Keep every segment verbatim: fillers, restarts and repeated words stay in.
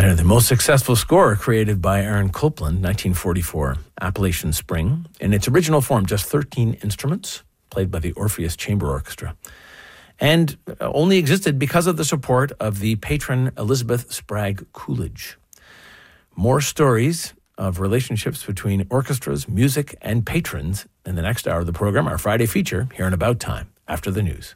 They're the most successful score created by Aaron Copland, nineteen forty-four, Appalachian Spring. In its original form, just thirteen instruments, played by the Orpheus Chamber Orchestra, and only existed because of the support of the patron Elizabeth Spragg Coolidge. More stories of relationships between orchestras, music, and patrons in the next hour of the program, our Friday feature, here in About Time, after the news.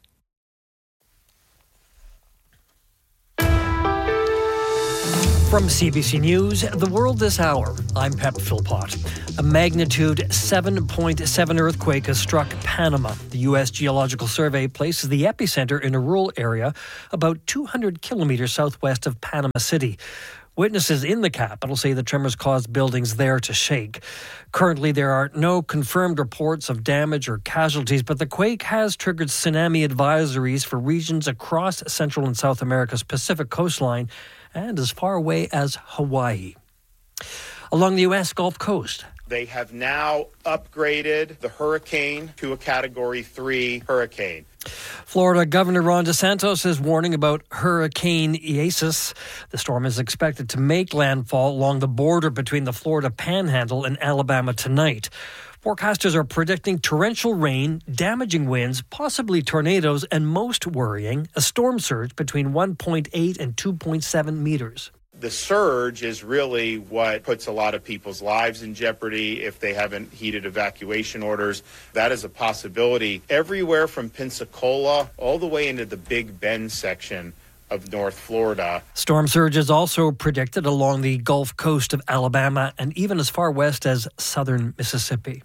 From C B C News, The World This Hour, I'm Pep Philpott. A magnitude seven point seven earthquake has struck Panama. The U S Geological Survey places the epicenter in a rural area about two hundred kilometers southwest of Panama City. Witnesses in the capital say the tremors caused buildings there to shake. Currently, there are no confirmed reports of damage or casualties, but the quake has triggered tsunami advisories for regions across Central and South America's Pacific coastline and as far away as Hawaii. Along the U S Gulf Coast, they have now upgraded the hurricane to a Category three hurricane. Florida Governor Ron DeSantis is warning about Hurricane Isis. The storm is expected to make landfall along the border between the Florida Panhandle and Alabama tonight. Forecasters are predicting torrential rain, damaging winds, possibly tornadoes, and most worrying, a storm surge between one point eight and two point seven meters. The surge is really what puts a lot of people's lives in jeopardy if they haven't heeded evacuation orders. That is a possibility everywhere from Pensacola all the way into the Big Bend section of North Florida. Storm surge is also predicted along the Gulf Coast of Alabama and even as far west as southern Mississippi.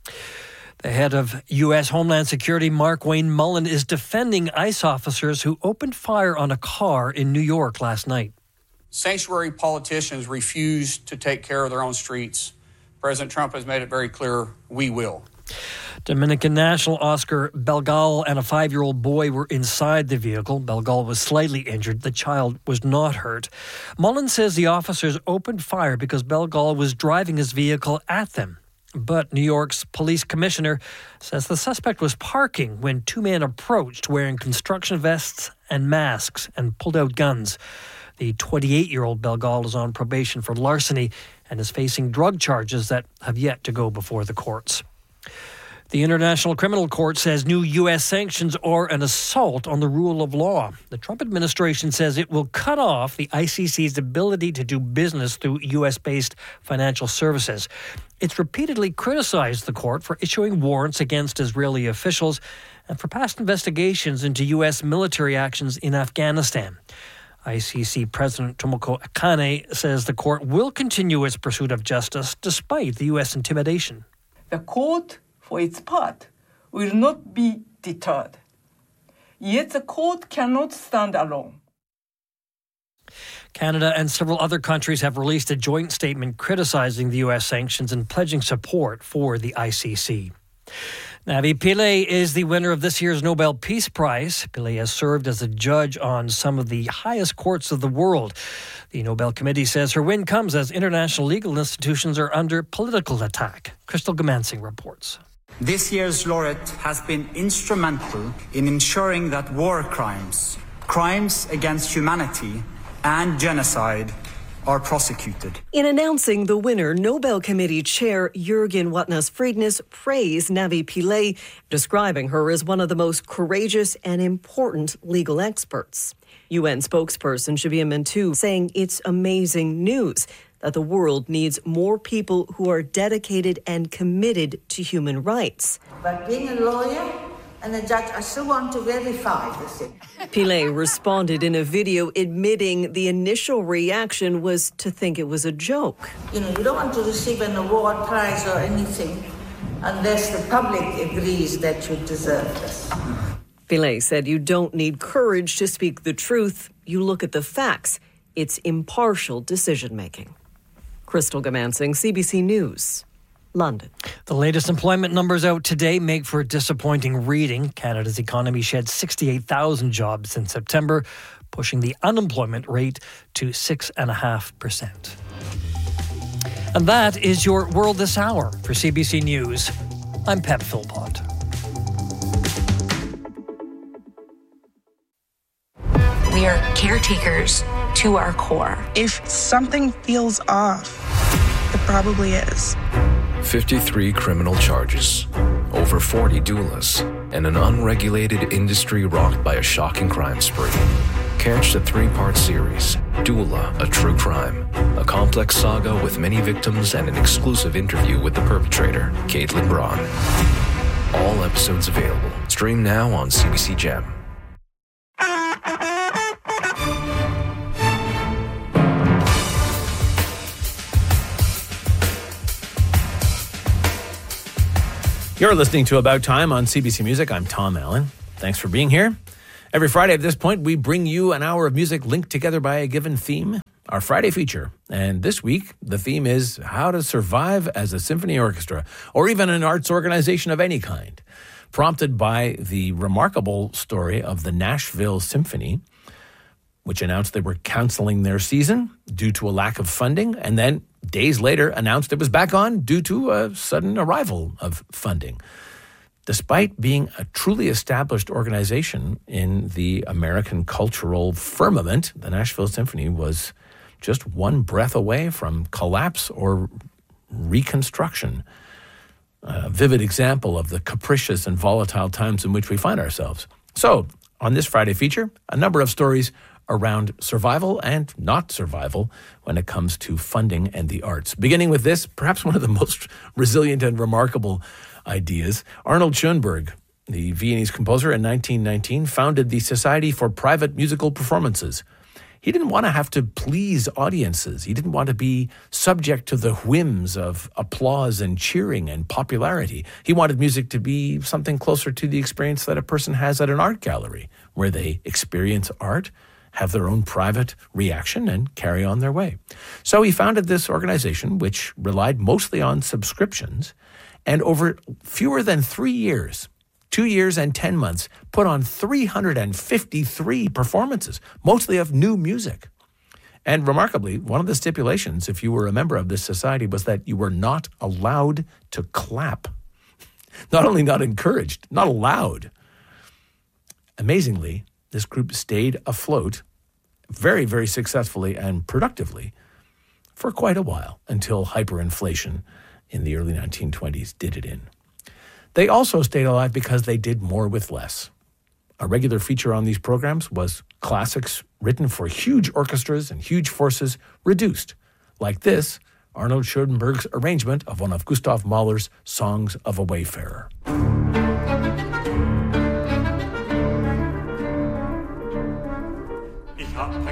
The head of U S Homeland Security, Mark Wayne Mullen, is defending ICE officers who opened fire on a car in New York last night. Sanctuary politicians refuse to take care of their own streets. President Trump has made it very clear, we will. Dominican national Oscar Belgal and a five-year-old boy were inside the vehicle. Belgal was slightly injured. The child was not hurt. Mullen says the officers opened fire because Belgal was driving his vehicle at them. But New York's police commissioner says the suspect was parking when two men approached wearing construction vests and masks and pulled out guns. The twenty-eight-year-old Belgal is on probation for larceny and is facing drug charges that have yet to go before the courts. The International Criminal Court says new U S sanctions are an assault on the rule of law. The Trump administration says it will cut off the I C C's ability to do business through U S-based financial services. It's repeatedly criticized the court for issuing warrants against Israeli officials and for past investigations into U S military actions in Afghanistan. I C C President Tomoko Akane says the court will continue its pursuit of justice despite the U S intimidation. The court, for its part, will not be deterred. Yet the court cannot stand alone. Canada and several other countries have released a joint statement criticizing the U S sanctions and pledging support for the I C C. Navi Pillay is the winner of this year's Nobel Peace Prize. Pillay has served as a judge on some of the highest courts of the world. The Nobel Committee says her win comes as international legal institutions are under political attack. Crystal Gamansing reports. This year's laureate has been instrumental in ensuring that war crimes, crimes against humanity, and genocide are prosecuted. In announcing the winner, Nobel Committee Chair Jürgen Watnas-Friednes praised Navi Pillay, describing her as one of the most courageous and important legal experts. U N spokesperson Shabia Mantou saying it's amazing news that the world needs more people who are dedicated and committed to human rights. But being a lawyer and a judge, I still want to verify the thing. Pillay responded in a video admitting the initial reaction was to think it was a joke. You know, you don't want to receive an award, prize or anything unless the public agrees that you deserve this. Pillay said you don't need courage to speak the truth. You look at the facts. It's impartial decision-making. Crystal Gamansing, C B C News, London. The latest employment numbers out today make for disappointing reading. Canada's economy shed sixty-eight thousand jobs in September, pushing the unemployment rate to six point five percent. And that is your World This Hour. For C B C News, I'm Pep Philpott. We are caretakers to our core. If something feels off, it probably is. fifty-three criminal charges, over forty doulas, and an unregulated industry rocked by a shocking crime spree. Catch the three-part series, Doula, A True Crime, a complex saga with many victims and an exclusive interview with the perpetrator, Caitlin Braun. All episodes available. Stream now on C B C Gem. You're listening to About Time on C B C Music. I'm Tom Allen. Thanks for being here. Every Friday at this point, we bring you an hour of music linked together by a given theme, our Friday feature. And this week, the theme is how to survive as a symphony orchestra, or even an arts organization of any kind, prompted by the remarkable story of the Nashville Symphony, which announced they were canceling their season due to a lack of funding, and then days later announced it was back on due to a sudden arrival of funding. Despite being a truly established organization in the American cultural firmament, the Nashville Symphony was just one breath away from collapse or reconstruction. A vivid example of the capricious and volatile times in which we find ourselves. So, on this Friday feature, a number of stories around survival and not survival when it comes to funding and the arts. Beginning with this, perhaps one of the most resilient and remarkable ideas. Arnold Schoenberg, the Viennese composer, in nineteen nineteen founded the Society for Private Musical Performances. He didn't want to have to please audiences. He didn't want to be subject to the whims of applause and cheering and popularity. He wanted music to be something closer to the experience that a person has at an art gallery, where they experience art, have their own private reaction, and carry on their way. So he founded this organization, which relied mostly on subscriptions, and over fewer than three years, two years and ten months, put on three hundred fifty-three performances, mostly of new music. And remarkably, one of the stipulations, if you were a member of this society, was that you were not allowed to clap. Not only not encouraged, not allowed. Amazingly, this group stayed afloat very, very successfully and productively for quite a while, until hyperinflation in the early nineteen twenties did it in. They also stayed alive because they did more with less. A regular feature on these programs was classics written for huge orchestras and huge forces reduced, like this, Arnold Schoenberg's arrangement of one of Gustav Mahler's Songs of a Wayfarer.